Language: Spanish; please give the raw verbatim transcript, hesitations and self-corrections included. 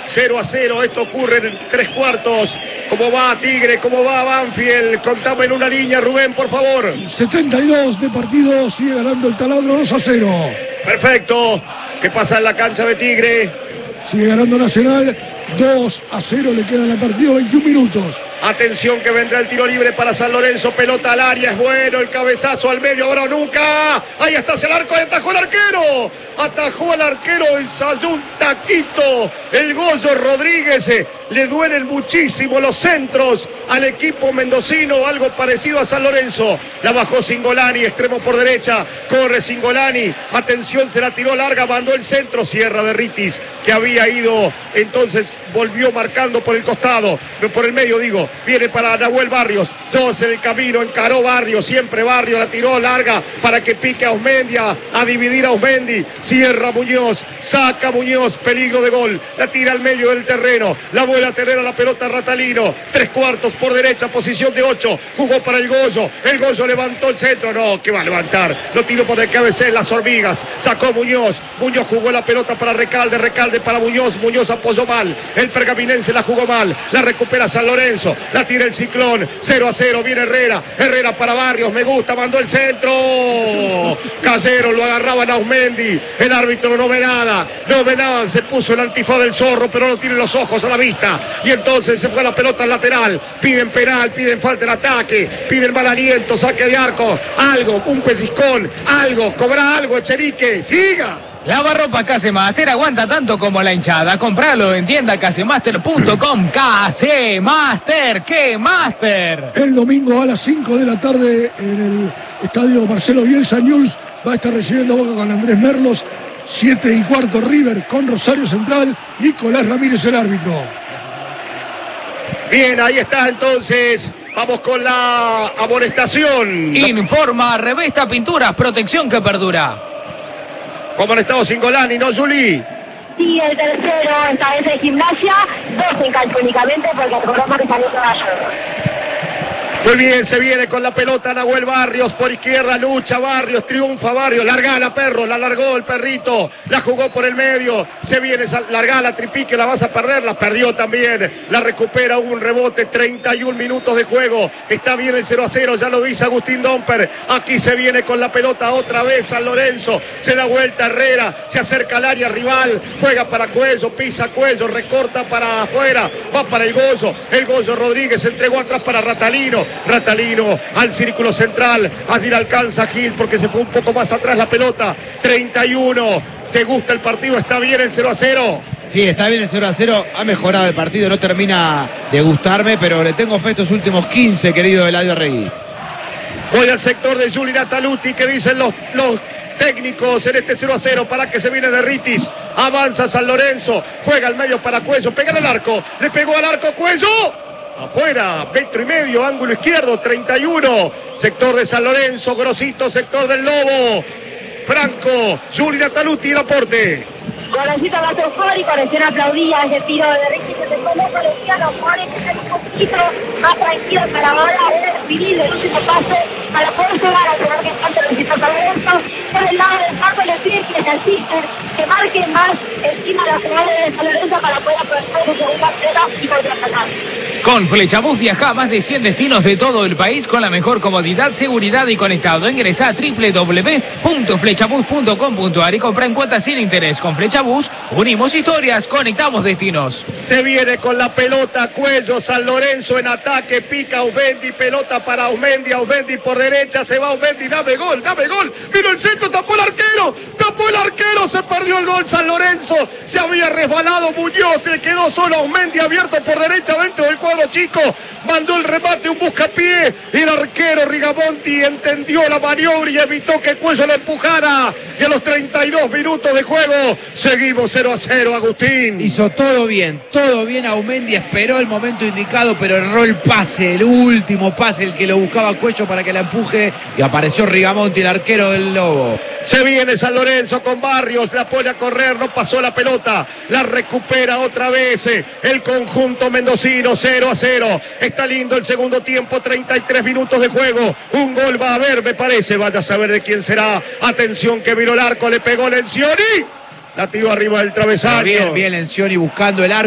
cero a cero. Esto ocurre en tres cuartos. ¿Cómo va Tigre? ¿Cómo va Banfield? Contame en una línea, Rubén, por favor. setenta y dos de partido, sigue ganando el Taladro dos a cero. Perfecto. ¿Qué pasa en la cancha de Tigre? Sigue ganando Nacional, dos a cero, le quedan al partido veintiún minutos. Atención que vendrá el tiro libre para San Lorenzo, pelota al área, es bueno, el cabezazo al medio, ahora o nunca. Ahí está el arco, atajó el arquero. Atajó al arquero, ensayó un taquito. El Goyo Rodríguez, le duelen muchísimo los centros al equipo mendocino, algo parecido a San Lorenzo. La bajó Cingolani, extremo por derecha, corre Cingolani. Atención, se la tiró larga, mandó el centro, cierra de Ritis, que había ido, entonces volvió marcando por el costado, por el medio digo. Viene para Nahuel Barrios, dos en el camino, encaró Barrios, siempre Barrios, la tiró larga para que pique a Osmendi, a, a dividir a Osmendi, cierra Muñoz, saca Muñoz, peligro de gol, la tira al medio del terreno, la vuelve a tener a la pelota Ratalino, tres cuartos por derecha, posición de ocho, jugó para el Goyo, el Goyo levantó el centro, no, que va a levantar, lo tiró por el cabecel, las hormigas, sacó Muñoz, Muñoz jugó la pelota para Recalde, Recalde para Muñoz, Muñoz apoyó mal, el pergaminense la jugó mal, la recupera San Lorenzo, la tira el Ciclón, cero a cero, viene Herrera, Herrera para Barrios, me gusta, mandó el centro, Casero, lo agarraban a Osmendi, el árbitro no ve nada, no ve nada, se puso el antifaz del zorro, pero no tiene los ojos a la vista, y entonces se fue la pelota al lateral, piden penal, piden falta en ataque, piden mal aliento, saque de arco, algo, un pellizcón, algo, cobra algo, Echenique, siga. Lavarropa Casemaster aguanta tanto como la hinchada. Compralo en tienda casemaster punto com. Casemaster, ¿qué Master? El domingo a las cinco de la tarde en el estadio Marcelo Bielsa, News va a estar recibiendo Boca con Andrés Merlos. siete y cuarto River con Rosario Central. Nicolás Ramírez el árbitro. Bien, ahí está entonces. Vamos con la amonestación. Informa Revesta Pinturas, protección que perdura. ¿Cómo han estado Cingolani, no, Juli? Sí, el tercero, esta vez de Gimnasia, dos en calcio únicamente porque el programa que salió caballo. Muy bien, se viene con la pelota Nahuel Barrios por izquierda, lucha Barrios, triunfa Barrios, largala perro, la largó el perrito, la jugó por el medio, se viene, largala Tripique, la vas a perder, la perdió también, la recupera, hubo un rebote, treinta y un minutos de juego, está bien el cero a cero, ya lo dice Agustín Domper, aquí se viene con la pelota otra vez San Lorenzo, se da vuelta Herrera, se acerca al área rival, juega para Cuello, pisa Cuello, recorta para afuera, va para el Goyo, el Goyo Rodríguez entregó atrás para Ratalino, Ratalino al círculo central, allí la alcanza Gil porque se fue un poco más atrás la pelota, treinta y uno, ¿te gusta el partido? ¿Está bien el cero a cero? Sí, está bien el cero a cero, ha mejorado el partido, no termina de gustarme, pero le tengo fe estos últimos quince, querido Eladio Arregui. Voy al sector de Juli Nataluti, que dicen los, los técnicos en este cero a cero, para que se viene de Ritis, avanza San Lorenzo, juega al medio para Cuello, pega al arco, le pegó al arco Cuello, afuera, metro y medio, ángulo izquierdo, treinta y uno, sector de San Lorenzo, Grosito, sector del Lobo, Franco, Juli Nataluti, el aporte. Golecito más eufórico, recién aplaudía ese tiro de Ricky, se te coló, parecía los jugadores que están un poquito más tranquilos para ahora, era definir el último pase para poder llegar al primer que tanto necesita San Lorenzo. Por el lado del campo le piden que necesiten, que marquen más encima de las jugadas de San Lorenzo para poder aprovechar su segunda pelota y contraatacar. Con Flechabús viaja a más de cien destinos de todo el país con la mejor comodidad, seguridad y conectado. Ingresa a doble u doble u doble u punto flechabús punto com punto a r y compra en cuotas sin interés. Con Flechabús unimos historias, conectamos destinos. Se viene con la pelota Cuello, San Lorenzo en ataque, pica Osmendi, pelota para Osmendi, Osmendi por derecha, se va Osmendi, dame gol, dame gol, vino el centro, tapó el arquero, tapó el arquero, se perdió el gol San Lorenzo, se había resbalado Muñoz, se le quedó solo Osmendi abierto por derecha dentro del cuadro chico, mandó el remate, un buscapié, el arquero Rigamonti entendió la maniobra y evitó que Cuello le empujara, y a los treinta y dos minutos de juego, seguimos cero a cero, Agustín. Hizo todo bien, todo bien Aumendi, esperó el momento indicado, pero erró el pase, el último pase, el que lo buscaba Cuello para que la empuje, y apareció Rigamonti, el arquero del Lobo. Se viene San Lorenzo con Barrios, la pone a correr, no pasó la pelota, la recupera otra vez el conjunto mendocino, cero a cero. Está lindo el segundo tiempo, treinta y tres minutos de juego, un gol va a haber, me parece, vaya a saber de quién será. Atención que vino el arco, le pegó Lencioni, la tiró arriba del travesaño. Bien, bien Lencioni buscando el arco.